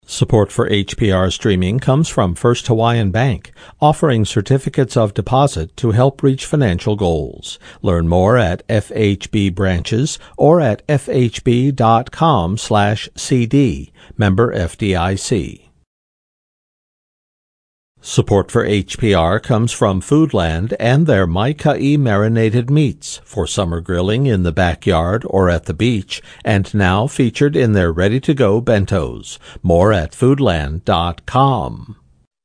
Support for HPR streaming comes from First Hawaiian Bank, offering certificates of deposit to help reach financial goals. Learn more at FHB branches or at fhb.com/cd. Member FDIC. Support for HPR comes from Foodland and their Maikai marinated meats for summer grilling in the backyard or at the beach, and now featured in their ready-to-go bentos. More at foodland.com.